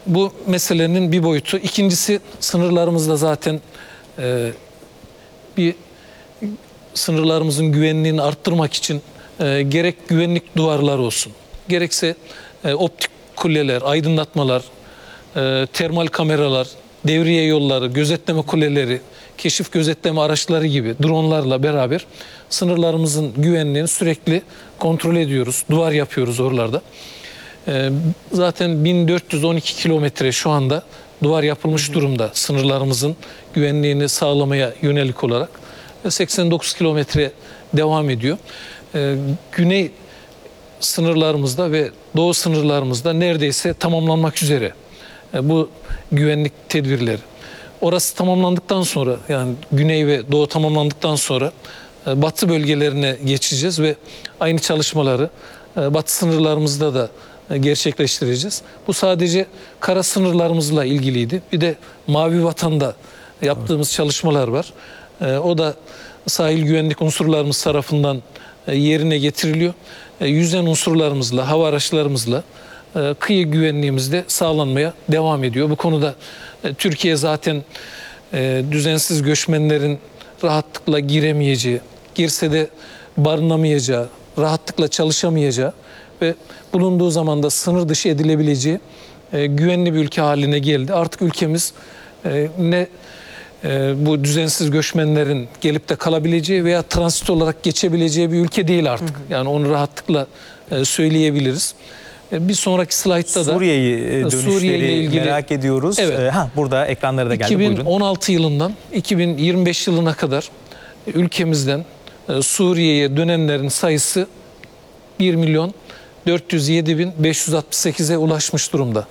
bu meselenin bir boyutu. İkincisi, sınırlarımızda zaten bir sınırlarımızın güvenliğini arttırmak için gerek güvenlik duvarları olsun, gerekse optik kuleler, aydınlatmalar, termal kameralar, devriye yolları, gözetleme kuleleri, keşif gözetleme araçları gibi dronlarla beraber sınırlarımızın güvenliğini sürekli kontrol ediyoruz. Duvar yapıyoruz oralarda. Zaten 1412 kilometre şu anda duvar yapılmış durumda sınırlarımızın güvenliğini sağlamaya yönelik olarak. 89 kilometre devam ediyor. Güney sınırlarımızda ve doğu sınırlarımızda neredeyse tamamlanmak üzere bu güvenlik tedbirleri. Orası tamamlandıktan sonra, yani güney ve doğu tamamlandıktan sonra batı bölgelerine geçeceğiz ve aynı çalışmaları batı sınırlarımızda da gerçekleştireceğiz. Bu sadece kara sınırlarımızla ilgiliydi. Bir de Mavi Vatan'da yaptığımız çalışmalar var. O da sahil güvenlik unsurlarımız tarafından yerine getiriliyor. Yüzen unsurlarımızla, hava araçlarımızla kıyı güvenliğimiz de sağlanmaya devam ediyor. Bu konuda Türkiye zaten düzensiz göçmenlerin rahatlıkla giremeyeceği, girse de barınamayacağı, rahatlıkla çalışamayacağı ve bulunduğu zaman da sınır dışı edilebileceği güvenli bir ülke haline geldi. Artık ülkemiz ne bu düzensiz göçmenlerin gelip de kalabileceği veya transit olarak geçebileceği bir ülke değil artık. Yani onu rahatlıkla söyleyebiliriz. Bir sonraki slaytta da Suriye ile ilgili merak ediyoruz. Evet. Burada ekranlara da geldi. 2016 yılından 2025 yılına kadar ülkemizden Suriye'ye dönenlerin sayısı 1.407.568'e ulaşmış durumda.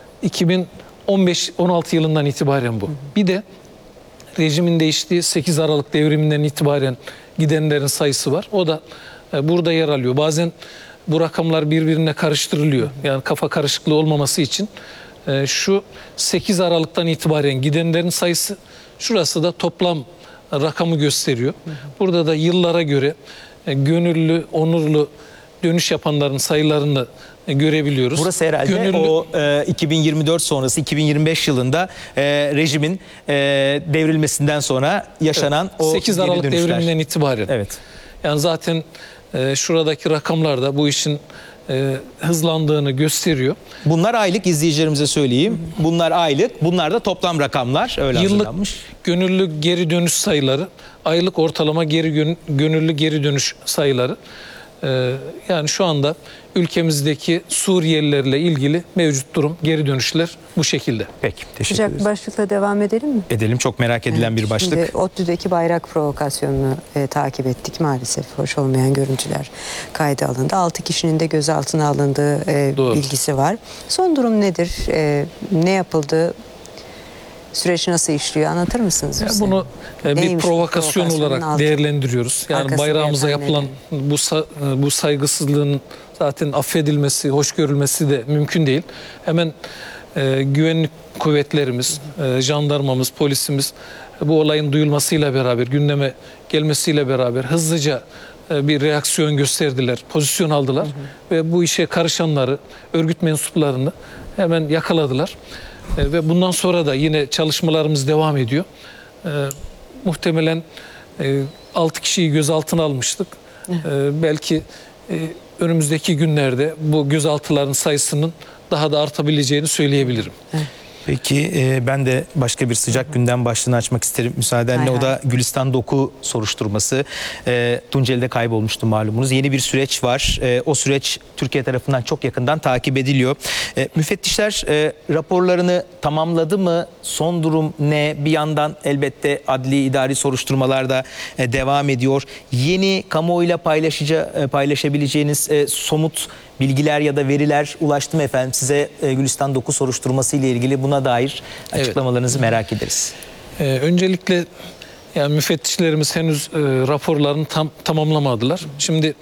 2015-16 yılından itibaren bu. Bir de rejimin değiştiği 8 Aralık devriminden itibaren gidenlerin sayısı var. O da burada yer alıyor. Bazen bu rakamlar birbirine karıştırılıyor. Yani kafa karışıklığı olmaması için şu 8 Aralık'tan itibaren gidenlerin sayısı, şurası da toplam rakamı gösteriyor. Burada da yıllara göre gönüllü, onurlu dönüş yapanların sayılarını görebiliyoruz. Burası herhalde o 2024 sonrası 2025 yılında rejimin devrilmesinden sonra yaşanan o 8 Aralık devriminden itibaren. Evet. Yani zaten şuradaki rakamlar da bu işin hızlandığını gösteriyor. Bunlar aylık, izleyicilerimize söyleyeyim. Bunlar aylık, bunlar da toplam rakamlar. Öyle yıllık hazırlanmış. Gönüllü geri dönüş sayıları, aylık ortalama gönüllü geri dönüş sayıları. Yani şu anda ülkemizdeki Suriyelilerle ilgili mevcut durum, geri dönüşler bu şekilde. Peki, teşekkür ederiz. Sıcak başlıkla devam edelim mi? Edelim, çok merak edilen bir başlık. Şimdi ODTÜ'deki bayrak provokasyonunu takip ettik maalesef. Hoş olmayan görüntüler kayda alındı. 6 kişinin de gözaltına alındığı bilgisi var. Son durum nedir? Ne yapıldı? Süreç nasıl işliyor? Anlatır mısınız bize? Bunu bir provokasyon olarak değerlendiriyoruz. Yani bayrağımıza yapılan bu saygısızlığın zaten affedilmesi, hoş görülmesi de mümkün değil. Hemen güvenlik kuvvetlerimiz, jandarmamız, polisimiz bu olayın duyulmasıyla beraber, gündeme gelmesiyle beraber hızlıca bir reaksiyon gösterdiler, pozisyon aldılar ve bu işe karışanları, örgüt mensuplarını hemen yakaladılar. Ve bundan sonra da yine çalışmalarımız devam ediyor. Muhtemelen 6 kişiyi gözaltına almıştık. Belki önümüzdeki günlerde bu gözaltıların sayısının daha da artabileceğini söyleyebilirim. Peki ben de başka bir sıcak gündem başlığını açmak isterim müsaadenle. O da Gülistan Doku soruşturması. Tunceli'de kaybolmuştu malumunuz. Yeni bir süreç var. O süreç Türkiye tarafından çok yakından takip ediliyor. Müfettişler raporlarını tamamladı mı? Son durum ne? Bir yandan elbette adli idari soruşturmalar da devam ediyor. Yeni kamuoyuyla paylaşabileceğiniz somut bilgiler ya da veriler ulaştı mı efendim size Gülistan Doku soruşturması ile ilgili? Buna dair açıklamalarınızı merak ederiz. Öncelikle yani müfettişlerimiz henüz raporlarını tamamlamadılar. Şimdi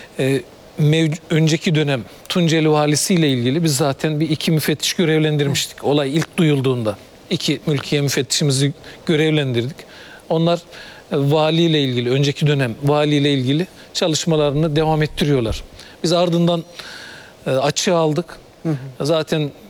önceki dönem Tunceli Valisi ile ilgili biz zaten bir 2 müfettiş görevlendirmiştik. Olay ilk duyulduğunda 2 mülkiye müfettişimizi görevlendirdik. Onlar valiyle ilgili, önceki dönem valiyle ilgili çalışmalarını devam ettiriyorlar. Biz ardından açığa aldık. Zaten